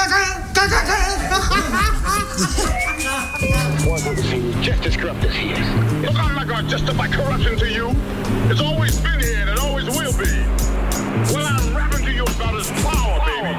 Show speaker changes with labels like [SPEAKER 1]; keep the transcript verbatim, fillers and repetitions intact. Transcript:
[SPEAKER 1] Just as corrupt as he is. Look, I'm not going to justify corruption to you. It's always been here.